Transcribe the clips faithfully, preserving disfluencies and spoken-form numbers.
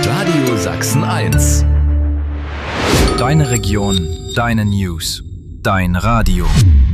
Radio Sachsen eins. Deine Region, deine News, dein Radio.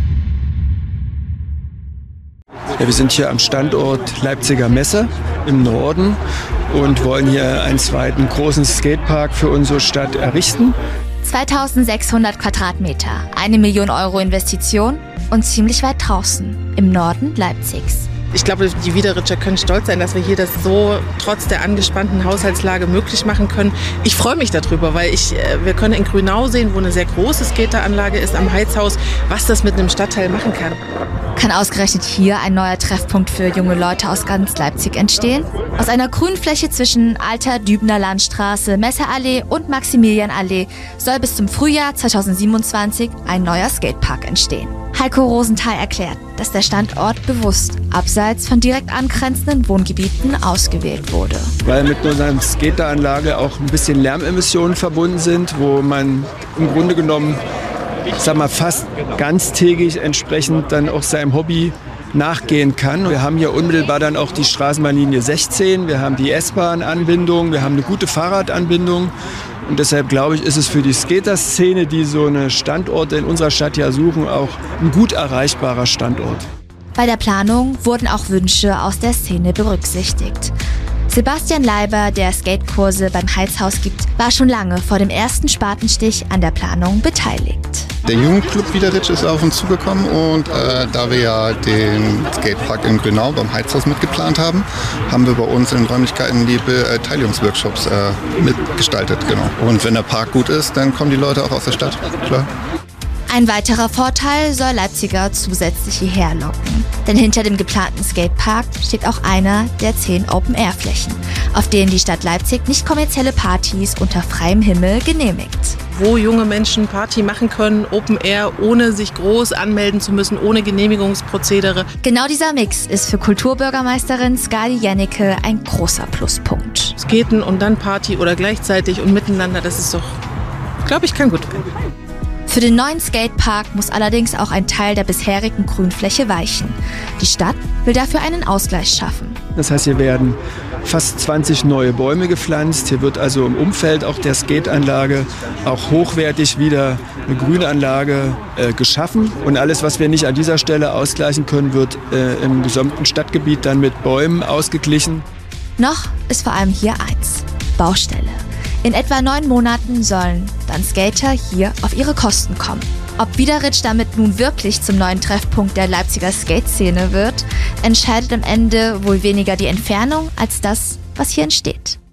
Ja, wir sind hier am Standort Leipziger Messe im Norden und wollen hier einen zweiten großen Skatepark für unsere Stadt errichten. zweitausendsechshundert Quadratmeter, eine Million Euro Investition und ziemlich weit draußen, im Norden Leipzigs. Ich glaube, die Wiederritscher können stolz sein, dass wir hier das so trotz der angespannten Haushaltslage möglich machen können. Ich freue mich darüber, weil ich, wir können in Grünau sehen, wo eine sehr große Skateranlage ist am Heizhaus, was das mit einem Stadtteil machen kann. Kann ausgerechnet hier ein neuer Treffpunkt für junge Leute aus ganz Leipzig entstehen? Aus einer Grünfläche zwischen Alter Dübner Landstraße, Messerallee und Maximilianallee soll bis zum Frühjahr zweitausendsiebenundzwanzig ein neuer Skatepark entstehen. Heiko Rosenthal erklärt, dass der Standort bewusst abseits von direkt angrenzenden Wohngebieten ausgewählt wurde. Weil mit unserer Skateranlage auch ein bisschen Lärmemissionen verbunden sind, wo man im Grunde genommen, ich sag mal, fast ganztägig entsprechend dann auch seinem Hobby nachgehen kann. Wir haben hier unmittelbar dann auch die Straßenbahnlinie sechzehn, wir haben die S-Bahn-Anbindung, wir haben eine gute Fahrradanbindung. Und deshalb glaube ich, ist es für die Skater-Szene, die so eine Standorte in unserer Stadt ja suchen, auch ein gut erreichbarer Standort. Bei der Planung wurden auch Wünsche aus der Szene berücksichtigt. Sebastian Leiber, der Skatekurse beim Heizhaus gibt, war schon lange vor dem ersten Spatenstich an der Planung beteiligt. Der Jugendclub Wiederritsch ist auf uns zugekommen und äh, da wir ja den Skatepark in Grünau beim Heizhaus mitgeplant haben, haben wir bei uns in den Räumlichkeiten die Beteiligungsworkshops äh, mitgestaltet. Genau. Und wenn der Park gut ist, dann kommen die Leute auch aus der Stadt, klar. Ein weiterer Vorteil soll Leipziger zusätzlich hierher locken. Denn hinter dem geplanten Skatepark steht auch einer der zehn Open-Air-Flächen, auf denen die Stadt Leipzig nicht kommerzielle Partys unter freiem Himmel genehmigt. Wo junge Menschen Party machen können, Open Air, ohne sich groß anmelden zu müssen, ohne Genehmigungsprozedere. Genau dieser Mix ist für Kulturbürgermeisterin Skadi Jennecke ein großer Pluspunkt. Skaten und dann Party oder gleichzeitig und miteinander, das ist doch, glaube ich, kann gut werden. Für den neuen Skatepark muss allerdings auch ein Teil der bisherigen Grünfläche weichen. Die Stadt will dafür einen Ausgleich schaffen. Das heißt, hier werden fast zwanzig neue Bäume gepflanzt. Hier wird also im Umfeld auch der Skateanlage auch hochwertig wieder eine Grünanlage äh, geschaffen. Und alles, was wir nicht an dieser Stelle ausgleichen können, wird äh, im gesamten Stadtgebiet dann mit Bäumen ausgeglichen. Noch ist vor allem hier eins: Baustelle. In etwa neun Monaten sollen dann Skater hier auf ihre Kosten kommen. Ob Wiederritsch damit nun wirklich zum neuen Treffpunkt der Leipziger Skate-Szene wird, entscheidet am Ende wohl weniger die Entfernung als das, was hier entsteht.